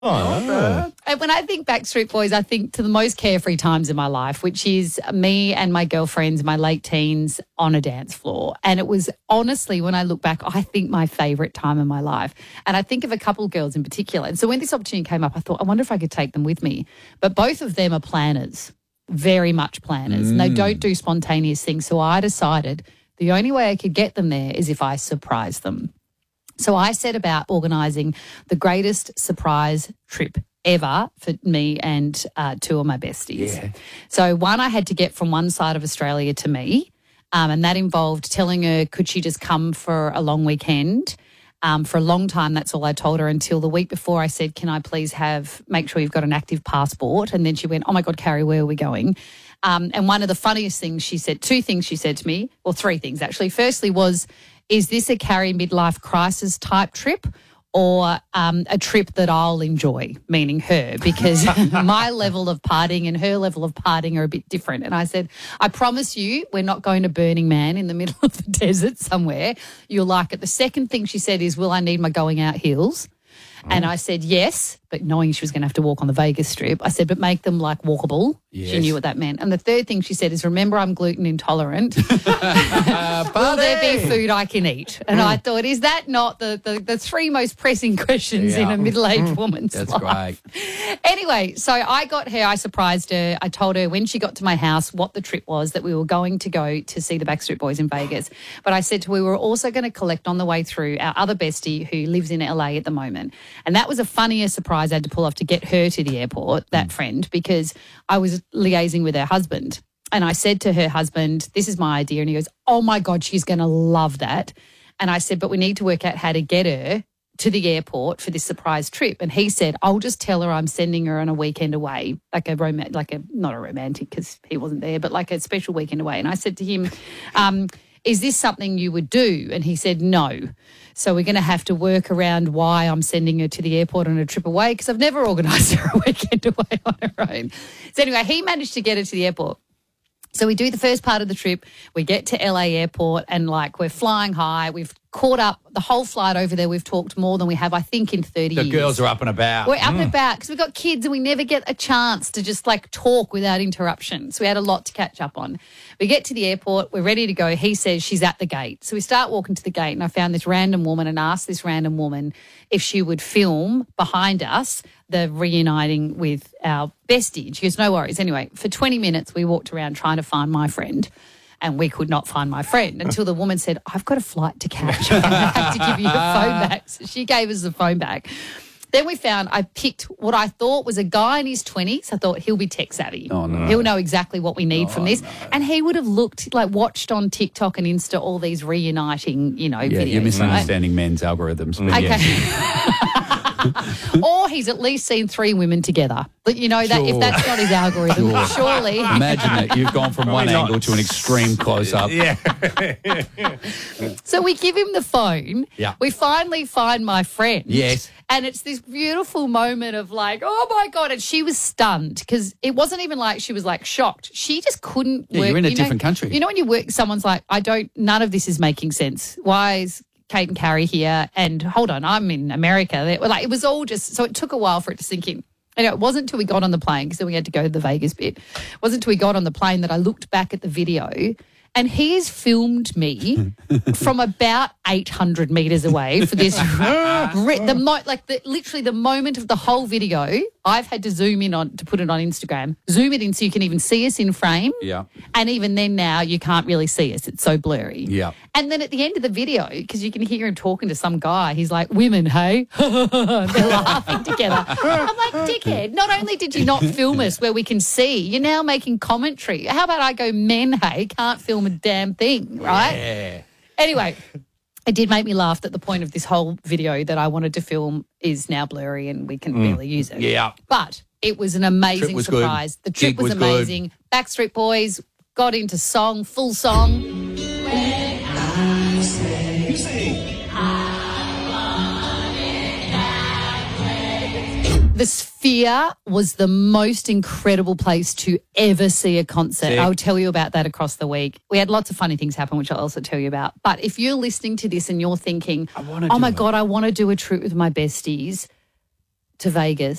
Oh. And when I think Backstreet Boys, I think to the most carefree times in my life, which is me and my girlfriends in my late teens on a dance floor. And it was honestly, when I look back, I think my favourite time in my life. And I think of a couple of girls in particular. And so when this opportunity came up, I thought, I wonder if I could take them with me. But both of them are planners, very much planners. And they don't do spontaneous things. So I decided the only way I could get them there is if I surprised them. So I set about organising the greatest surprise trip ever for me and two of my besties. Yeah. So one I had to get from one side of Australia to me, and that involved telling her could she just come for a long weekend. For a long time, that's all I told her until the week before I said, can I please make sure you've got an active passport? And then she went, oh, my God, Carrie, where are we going? And one of the funniest things she said, two things she said to me, or three things actually. Firstly was, is this a Carrie midlife crisis type trip or a trip that I'll enjoy, meaning her, because my level of partying and her level of partying are a bit different. And I said, I promise you we're not going to Burning Man in the middle of the desert somewhere. You'll like it. The second thing she said is, will I need my going out heels? And I said, yes, but knowing she was going to have to walk on the Vegas Strip, I said, but make them like walkable. Yes. She knew what that meant. And the third thing she said is, remember, I'm gluten intolerant. Will there be food I can eat? And I thought, is that not the three most pressing questions in a middle-aged woman's life? That's great. Anyway, so I got her, I surprised her. I told her when she got to my house what the trip was, that we were going to go to see the Backstreet Boys in Vegas. But I said to her, we were also going to collect on the way through our other bestie who lives in LA at the moment. And that was a funnier surprise I had to pull off to get her to the airport, that friend, because I was liaising with her husband. And I said to her husband, this is my idea. And he goes, oh, my God, she's going to love that. And I said, but we need to work out how to get her to the airport for this surprise trip. And he said, I'll just tell her I'm sending her on a weekend away, not a romantic because he wasn't there, but like a special weekend away. And I said to him, is this something you would do? And he said, no. So we're going to have to work around why I'm sending her to the airport on a trip away, because I've never organised her a weekend away on her own. So anyway, he managed to get her to the airport. So we do the first part of the trip. We get to LA airport and we're flying high. We've caught up the whole flight over there. We've talked more than we have, I think, in 30 years. The girls are up and about. We're up and about because we've got kids and we never get a chance to just talk without interruption. So we had a lot to catch up on. We get to the airport. We're ready to go. He says she's at the gate. So we start walking to the gate and I found this random woman and asked this random woman if she would film behind us the reuniting with our bestie. And she goes, no worries. Anyway, for 20 minutes we walked around trying to find my friend. And we could not find my friend until the woman said, I've got a flight to catch. I have to give you your phone back. So she gave us the phone back. Then I picked what I thought was a guy in his 20s. I thought he'll be tech savvy. Oh, no. He'll know exactly what we need from this. No. And he would have watched on TikTok and Insta all these reuniting, videos. Yeah, you're misunderstanding men's algorithms. Okay. Yeah. Or he's at least seen three women together. But that if that's not his algorithm, surely. Imagine that you've gone from one angle to an extreme close-up. Yeah. So we give him the phone. Yeah. We finally find my friend. Yes. And it's this beautiful moment of oh, my God. And she was stunned because it wasn't even she was shocked. She just couldn't work. You're in a different country. When you work, someone's none of this is making sense. Why is Kate and Carrie here? And hold on, I'm in America. It was all just, so it took a while for it to sink in. And it wasn't until we got on the plane, because then we had to go to the Vegas bit. It wasn't until we got on the plane that I looked back at the video. And he has filmed me from about 800 metres away for this. Literally the moment of the whole video, I've had to zoom in on to put it on Instagram. Zoom it in so you can even see us in frame. Yeah. And even then now you can't really see us. It's so blurry. Yeah. And then at the end of the video, because you can hear him talking to some guy, he's like, women, hey? They're laughing together. I'm like, dickhead, not only did you not film us where we can see, you're now making commentary. How about I go, men, hey, can't film a damn thing, right? Yeah. Anyway, it did make me laugh that the point of this whole video that I wanted to film is now blurry and we can barely use it. Yeah. But it was an amazing surprise. Good. The trip was amazing. Good. Backstreet Boys got into song, full song. The Sphere was the most incredible place to ever see a concert. Sick. I'll tell you about that across the week. We had lots of funny things happen, which I'll also tell you about. But if you're listening to this and you're thinking, oh, my God, I want to do a trip with my besties, to Vegas